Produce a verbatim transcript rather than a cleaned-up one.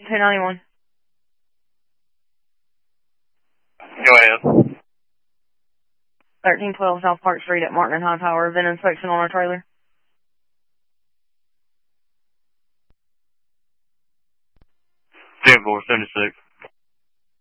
two ninety-one. Go ahead. thirteen twelve South Park Street at Martin and Hightower. VIN inspection on our trailer. ten four seventy-six.